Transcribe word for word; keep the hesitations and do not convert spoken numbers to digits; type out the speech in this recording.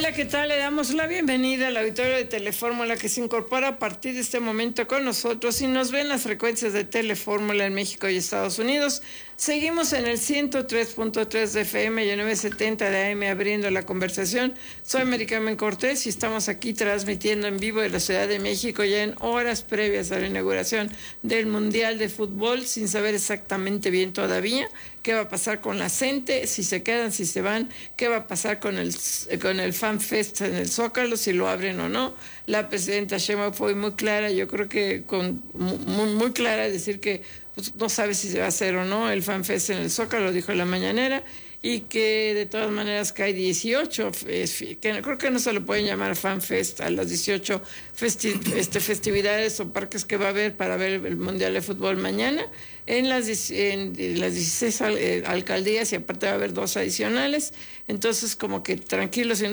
Hola, ¿qué tal? Le damos la bienvenida al auditorio de Telefórmula que se incorpora a partir de este momento con nosotros y nos ven las frecuencias de Telefórmula en México y Estados Unidos. Seguimos en el ciento tres punto tres de F M y el novecientos setenta de A M abriendo la conversación. Soy Mary Carmen Cortés y estamos aquí transmitiendo en vivo de la Ciudad de México ya en horas previas a la inauguración del Mundial de Fútbol, sin saber exactamente bien todavía qué va a pasar con la gente, si se quedan, si se van, qué va a pasar con el con el Fan Fest en el Zócalo, si lo abren o no. La presidenta Sheinbaum fue muy clara, yo creo que con muy, muy clara, decir que pues, no sabe si se va a hacer o no el Fan Fest en el Zócalo, lo dijo en la mañanera, y que de todas maneras que hay dieciocho, que creo que no se lo pueden llamar Fan Fest a las dieciocho festi este, festividades o parques que va a haber para ver el Mundial de Fútbol mañana, en las, en las dieciséis al, eh, alcaldías, y aparte va a haber dos adicionales. Entonces como que tranquilos.